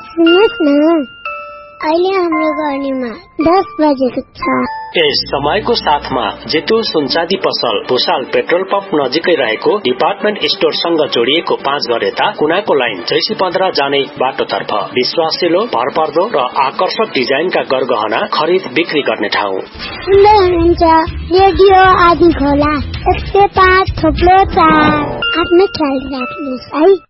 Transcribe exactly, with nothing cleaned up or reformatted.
सुन्नुहोस् न, अहिले हाम्रो गर्नेमा दस बजेको छ। यस समयको साथमा जेतु सुनचाँदी पसल भुसाल पेट्रोल पम्प नजिकै रहेको डिपार्टमेन्ट स्टोरसँग जोडिएको पाँच घर यता कुनाको लाइन चैसी पन्ध्र जाने बाटोतर्फ विश्वासिलो, भरपर्दो र आकर्षक डिजाइनका गरगहना खरिद बिक्री गर्ने ठाउँ। सुन्दै हुनुहुन्छ रेडियो आदि खोला एक सय पाँच थोप्लो चार। आफ्नो ख्याल राख्नुहोस् है।